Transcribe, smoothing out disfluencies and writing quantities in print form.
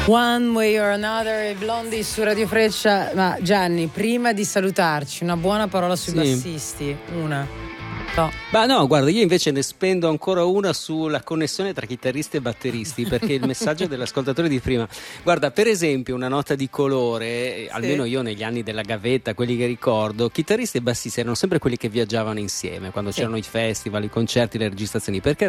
One Way or Another e Blondie su Radio Freccia. Ma Gianni, prima di salutarci, una buona parola sui bassisti. Una. No. Ma no, guarda, io invece ne spendo ancora una sulla connessione tra chitarristi e batteristi, perché il messaggio dell'ascoltatore di prima, guarda, per esempio una nota di colore, almeno io negli anni della gavetta, quelli che ricordo, chitarristi e bassisti erano sempre quelli che viaggiavano insieme quando c'erano i festival, i concerti, le registrazioni, perché